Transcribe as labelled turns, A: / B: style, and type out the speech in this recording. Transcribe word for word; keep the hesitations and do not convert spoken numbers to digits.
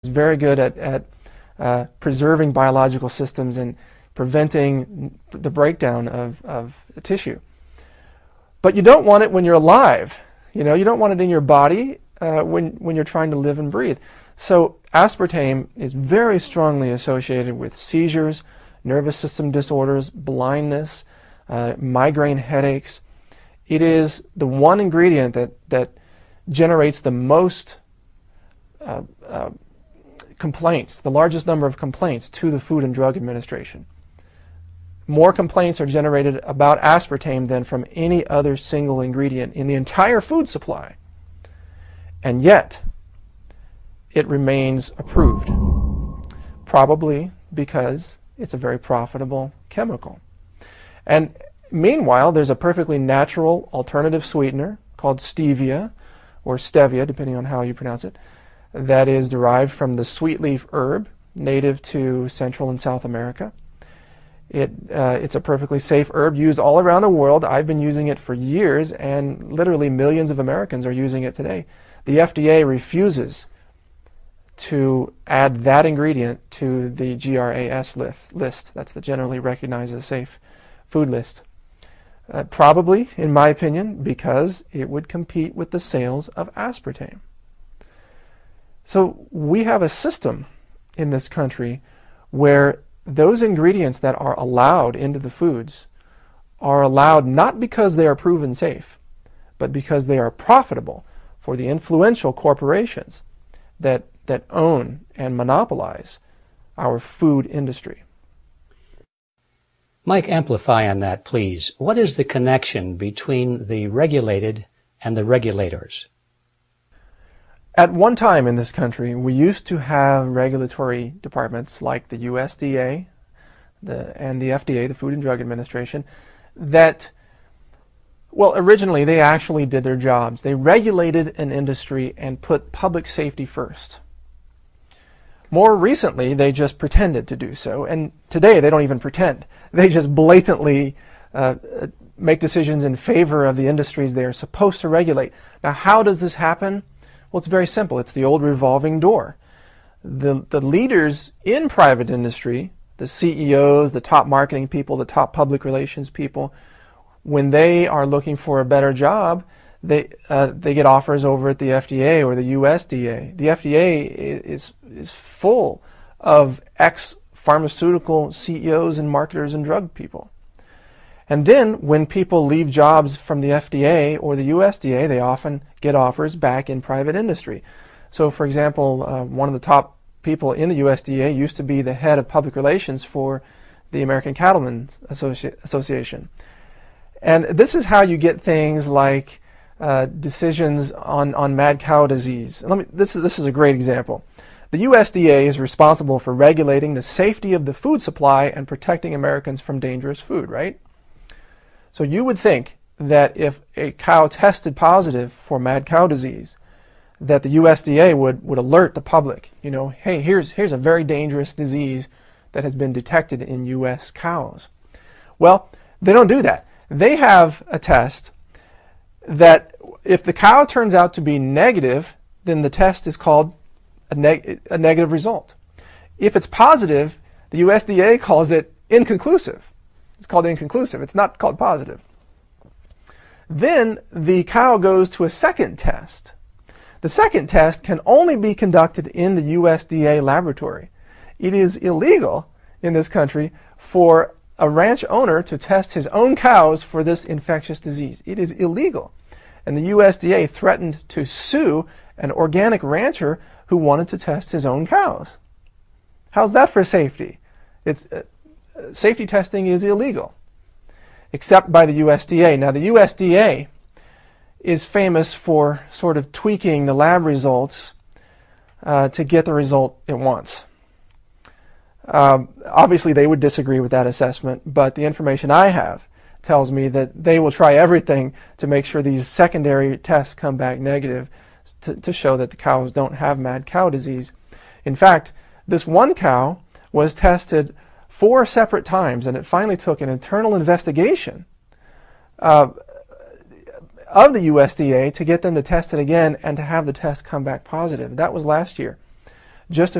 A: very good at, at uh, preserving biological systems and preventing the breakdown of, of tissue. But you don't want it when you're alive. You know, you don't want it in your body uh, when, when you're trying to live and breathe. So aspartame is very strongly associated with seizures, nervous system disorders, blindness, uh, migraine headaches. It is the one ingredient that, that generates the most uh, uh, complaints, the largest number of complaints to the Food and Drug Administration. More complaints are generated about aspartame than from any other single ingredient in the entire food supply. And yet, it remains approved, probably because it's a very profitable chemical. And meanwhile, there's a perfectly natural alternative sweetener called stevia, or stevia, depending on how you pronounce it, that is derived from the sweet leaf herb native to Central and South America. It, uh, it's a perfectly safe herb used all around the world. I've been using it for years, and literally millions of Americans are using it today. The F D A refuses to add that ingredient to the G R A S list. That's the generally recognized as safe food list. Uh, probably, in my opinion, because it would compete with the sales of aspartame. So we have a system in this country where those ingredients that are allowed into the foods are allowed not because they are proven safe, but because they are profitable for the influential corporations that, that own and monopolize our food industry.
B: Mike, amplify on that, please. What is the connection between the regulated and the regulators?
A: At one time in this country, we used to have regulatory departments like the U S D A the, and the F D A, the Food and Drug Administration, that, well, originally they actually did their jobs. They regulated an industry and put public safety first. More recently, they just pretended to do so, and today they don't even pretend. They just blatantly uh, make decisions in favor of the industries they are supposed to regulate. Now, how does this happen? Well, it's very simple. It's the old revolving door. The, the leaders in private industry, the C E Os, the top marketing people, the top public relations people, when they are looking for a better job, they, uh, they get offers over at the F D A or the U S D A. The F D A is, is full of ex-pharmaceutical C E Os and marketers and drug people. And then when people leave jobs from the F D A or the U S D A, they often get offers back in private industry. So for example, uh, one of the top people in the U S D A used to be the head of public relations for the American Cattlemen's Associ- Association. And this is how you get things like uh, decisions on, on mad cow disease. Let me, this is, this is a great example. The U S D A is responsible for regulating the safety of the food supply and protecting Americans from dangerous food, right? So you would think that if a cow tested positive for mad cow disease, that the U S D A would, would alert the public, you know, hey, here's, here's a very dangerous disease that has been detected in U S cows. Well, they don't do that. They have a test that if the cow turns out to be negative, then the test is called a, neg- a negative result. If it's positive, the U S D A calls it inconclusive. It's called inconclusive. It's not called positive. Then the cow goes to a second test. The second test can only be conducted in the U S D A laboratory. It is illegal in this country for a ranch owner to test his own cows for this infectious disease. It is illegal. And the U S D A threatened to sue an organic rancher who wanted to test his own cows. How's that for safety? It's uh, safety testing is illegal, except by the U S D A. Now, the U S D A is famous for sort of tweaking the lab results uh, to get the result it wants. Um, obviously, they would disagree with that assessment, but the information I have tells me that they will try everything to make sure these secondary tests come back negative to, to show that the cows don't have mad cow disease. In fact, this one cow was tested four separate times, and it finally took an internal investigation uh, of the U S D A to get them to test it again and to have the test come back positive. That was last year. just